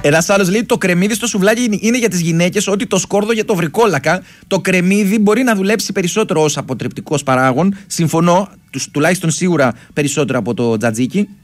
Ένας άλλος λέει: το κρεμμύδι στο σουβλάκι είναι για τις γυναίκες, ότι το σκόρδο για το βρικόλακα. Το κρεμμύδι μπορεί να δουλέψει περισσότερο ως αποτρεπτικός παράγων. Συμφωνώ, τουλάχιστον σίγουρα περισσότερο από το τζατζίκι.